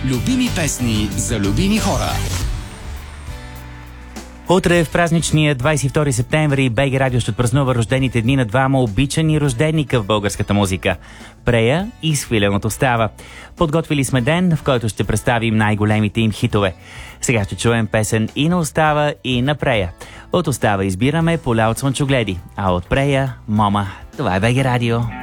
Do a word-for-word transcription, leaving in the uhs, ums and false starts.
Любими песни за любими хора. Утре в празничния двадесет и втори септември БГ Радио ще отпразнува рождените дни на двама обичани рожденика в българската музика – Прея и Свиленото става. Подготвили сме ден, в който ще представим най-големите им хитове. Сега ще чуем песен и на Остава, и на Прея. От Остава избираме Поля от слънчогледи, а от Прея – Мома. Това е БГ Радио.